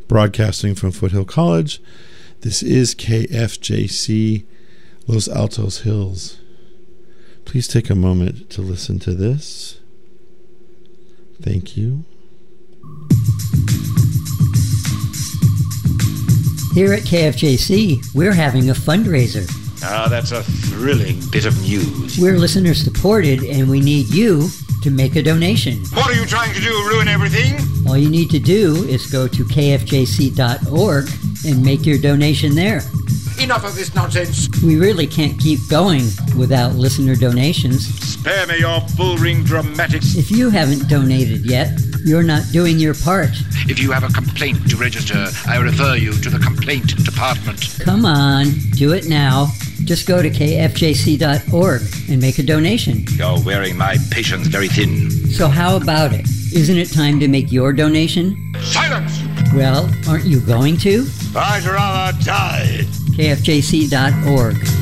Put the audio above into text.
Broadcasting from Foothill College, this is KFJC Los Altos Hills. Please take a moment to listen to this. Thank you. Here at KFJC, we're having a fundraiser. Ah, that's a thrilling bit of news. We're listener supported and we need you to make a donation. What are you trying to do, ruin everything? All you need to do is go to kfjc.org and make your donation there. Enough of this nonsense. We really can't keep going without listener donations. Spare me your bull-ring dramatics. If you haven't donated yet, you're not doing your part. If you have a complaint to register, I refer you to the complaint department. Come on, do it now. Just go to kfjc.org and make a donation. You're wearing my patience very thin. So how about it? Isn't it time to make your donation? Silence! Well, aren't you going to? I'd rather die. kfjc.org.